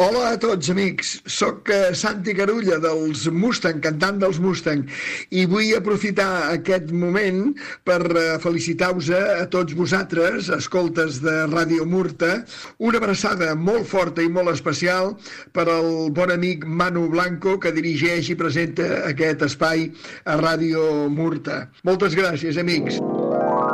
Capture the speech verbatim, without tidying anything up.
Hola a tots, amics. Soc eh, Santi Carulla, dels Mustang, cantant dels Mustang, i vull aprofitar aquest moment per eh, felicitar-vos a tots vosaltres, escoltes de Ràdio Murta, una abraçada molt forta i molt especial per al bon amic Manu Blanco, que dirigeix i presenta aquest espai a Ràdio Murta. Moltes gràcies, amics.